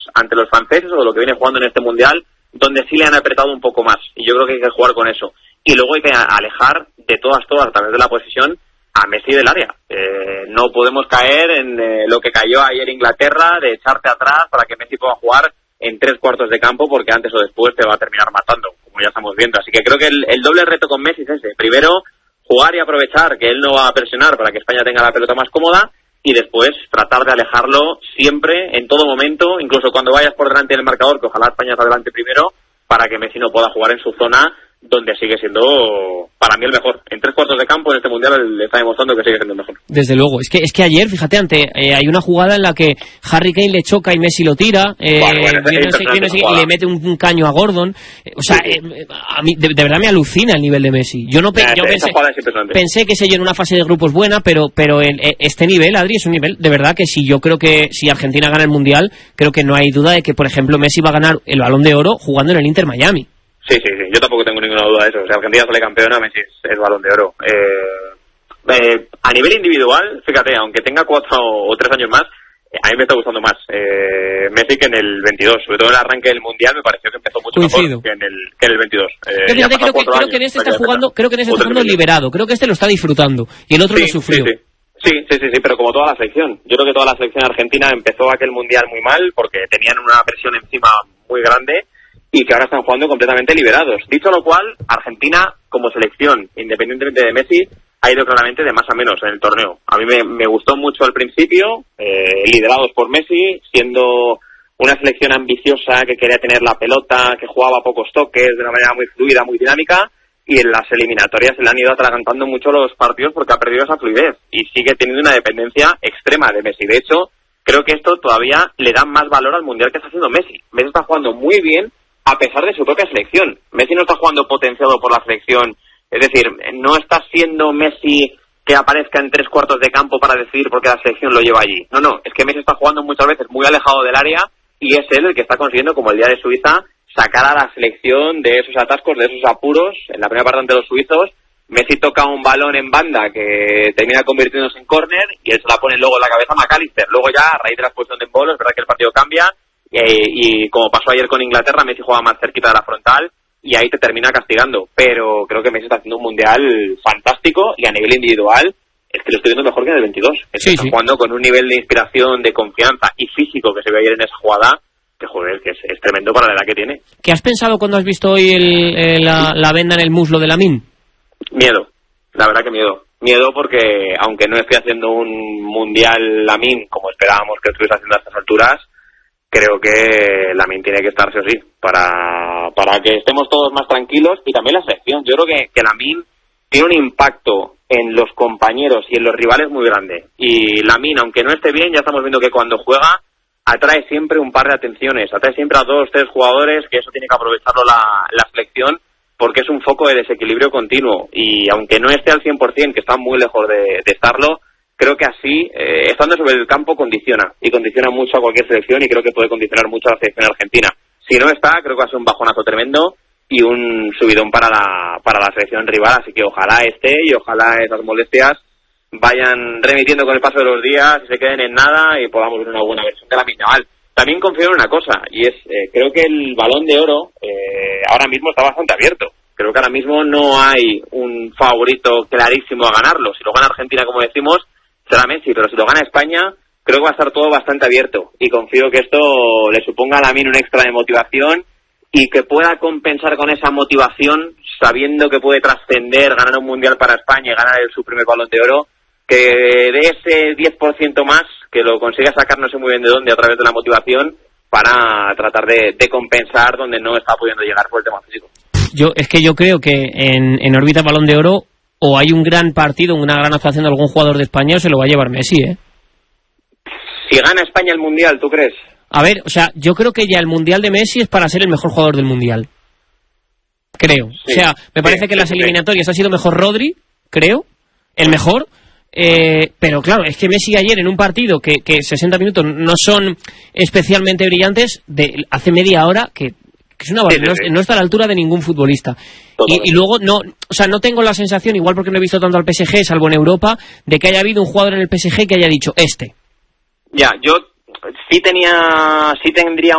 ante los franceses o de lo que viene jugando en este Mundial, donde sí le han apretado un poco más. Y yo creo que hay que jugar con eso. Y luego hay que alejar de todas, a través de la posesión, a Messi del área. No podemos caer en lo que cayó ayer Inglaterra, de echarte atrás para que Messi pueda jugar en 3/4 de campo, porque antes o después te va a terminar matando, como ya estamos viendo. Así que creo que el doble reto con Messi es ese. Primero, jugar y aprovechar que él no va a presionar para que España tenga la pelota más cómoda, y después tratar de alejarlo siempre, en todo momento, incluso cuando vayas por delante del marcador, que ojalá España se adelante primero, para que Messi no pueda jugar en su zona, donde sigue siendo, para mí, el mejor. En 3/4 de campo en este Mundial le está demostrando que sigue siendo el mejor. Desde luego. Es que ayer, fíjate, hay una jugada en la que Harry Kane le choca y Messi lo tira, y le mete un caño a Gordon. O sea, a mí de verdad me alucina el nivel de Messi. Yo pensé que ese en una fase de grupos buena, pero este nivel, Adri, es un nivel, de verdad que sí. Yo creo que si Argentina gana el Mundial, creo que no hay duda de que, por ejemplo, Messi va a ganar el Balón de Oro jugando en el Inter Miami. Sí, yo tampoco tengo ninguna duda de eso. Si Argentina sale campeona, Messi es Balón de Oro. A nivel individual, fíjate, aunque tenga 4 o 3 años más, a mí me está gustando más Messi que en el 22. Sobre todo en el arranque del Mundial me pareció que empezó mucho mejor que en el 22. Fíjate, creo que en este está jugando liberado. Creo que este lo está disfrutando y el otro lo sufrió. Sí, pero como toda la selección. Yo creo que toda la selección argentina empezó aquel Mundial muy mal porque tenían una presión encima muy grande, y que ahora están jugando completamente liberados. Dicho lo cual, Argentina, como selección, independientemente de Messi, ha ido claramente de más a menos en el torneo. A mí me gustó mucho al principio, liderados por Messi, siendo una selección ambiciosa que quería tener la pelota, que jugaba a pocos toques, de una manera muy fluida, muy dinámica, y en las eliminatorias se le han ido atragantando mucho los partidos porque ha perdido esa fluidez, y sigue teniendo una dependencia extrema de Messi. De hecho, creo que esto todavía le da más valor al Mundial que está haciendo Messi. Messi está jugando muy bien, a pesar de su propia selección. Messi no está jugando potenciado por la selección, es decir, no está siendo Messi que aparezca en 3/4 de campo para decidir por qué la selección lo lleva allí. No, es que Messi está jugando muchas veces muy alejado del área, y es él el que está consiguiendo, como el día de Suiza, sacar a la selección de esos atascos, de esos apuros. En la primera parte ante los suizos, Messi toca un balón en banda que termina convirtiéndose en córner, y él se la pone luego en la cabeza a McAllister. Luego ya, a raíz de la expulsión de Embolo, es verdad que el partido cambia, y como pasó ayer con Inglaterra, Messi juega más cerquita de la frontal y ahí te termina castigando. Pero creo que Messi está haciendo un Mundial fantástico, y a nivel individual es que lo estoy viendo mejor que en el 22. Está jugando con un nivel de inspiración, de confianza y físico que se ve ayer en esa jugada, que joder, que es tremendo para la edad que tiene. ¿Qué has pensado cuando has visto hoy la venda en el muslo de Lamine? Miedo, la verdad que miedo. Miedo porque, aunque no esté haciendo un Mundial Lamine como esperábamos que estuviese haciendo a estas alturas, creo que Lamine tiene que estar sí o sí para que estemos todos más tranquilos, y también la selección. Yo creo que Lamine tiene un impacto en los compañeros y en los rivales muy grande, y Lamine, aunque no esté bien, ya estamos viendo que cuando juega atrae siempre un par de atenciones, atrae siempre a 2 o 3 jugadores, que eso tiene que aprovecharlo la selección, porque es un foco de desequilibrio continuo, y aunque no esté al 100%, que está muy lejos de estarlo, creo que así, estando sobre el campo, condiciona mucho a cualquier selección, y creo que puede condicionar mucho a la selección argentina. Si no está, creo que va a ser un bajonazo tremendo y un subidón para la selección rival, así que ojalá esté, y ojalá esas molestias vayan remitiendo con el paso de los días y se queden en nada, y podamos ver una buena versión de Lamine Yamal. También confío en una cosa, y es, creo que el Balón de Oro ahora mismo está bastante abierto. Creo que ahora mismo no hay un favorito clarísimo a ganarlo. Si lo gana Argentina, como decimos, será Messi, pero si lo gana España, creo que va a estar todo bastante abierto, y confío que esto le suponga a Lamine un extra de motivación, y que pueda compensar con esa motivación, sabiendo que puede trascender, ganar un Mundial para España y ganar su primer Balón de Oro, que de ese 10% más, que lo consiga sacar no sé muy bien de dónde, a través de la motivación, para tratar de compensar donde no está pudiendo llegar por el tema físico. Yo creo que en órbita Balón de Oro, o hay un gran partido, una gran actuación de algún jugador de España, o se lo va a llevar Messi, Si gana España el Mundial, ¿tú crees? A ver, o sea, yo creo que ya el Mundial de Messi es para ser el mejor jugador del Mundial. Creo. Sí, o sea, me parece que en las eliminatorias ha sido mejor Rodri, creo, el mejor. Pero claro, es que Messi ayer en un partido que 60 minutos no son especialmente brillantes, hace media hora que es una no está a la altura de ningún futbolista. Y luego no tengo la sensación, igual porque no he visto tanto al PSG, salvo en Europa, de que haya habido un jugador en el PSG que haya dicho este. Ya, yo sí tendría